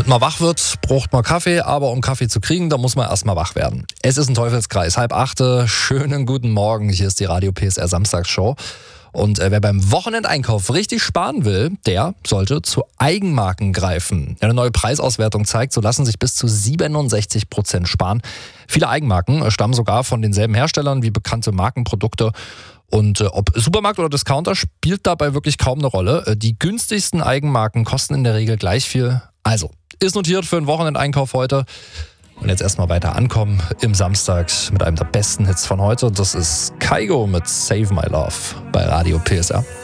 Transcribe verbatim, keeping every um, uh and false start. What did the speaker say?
Damit man wach wird, braucht man Kaffee, aber um Kaffee zu kriegen, da muss man erstmal wach werden. Es ist ein Teufelskreis, halb achte, schönen guten Morgen, hier ist die Radio P S R Samstagsshow. Und äh, wer beim Wochenendeinkauf richtig sparen will, der sollte zu Eigenmarken greifen. Eine neue Preisauswertung zeigt, so lassen sich bis zu siebenundsechzig Prozent sparen. Viele Eigenmarken stammen sogar von denselben Herstellern wie bekannte Markenprodukte. Und äh, ob Supermarkt oder Discounter spielt dabei wirklich kaum eine Rolle. Äh, die günstigsten Eigenmarken kosten in der Regel gleich viel. Also, ist notiert für einen Wochenendeinkauf heute. Und jetzt erstmal weiter ankommen im Samstag mit einem der besten Hits von heute. Das ist Kygo mit Save My Love bei Radio P S R.